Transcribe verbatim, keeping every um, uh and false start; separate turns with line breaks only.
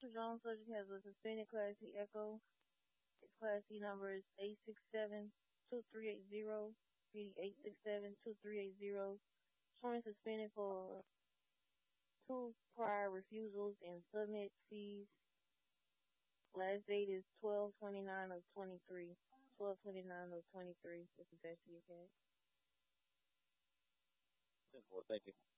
Mister Jones subject has a suspended Class C Echo. His Class C number is eight six seven two three eight zero. eight six seven two three eight zero. Showing suspended for two prior refusals and submit fees. Last date is twelve twenty-nine of twenty-three. twelve twenty-nine of twenty-three. That's the best you can.
Well, thank you.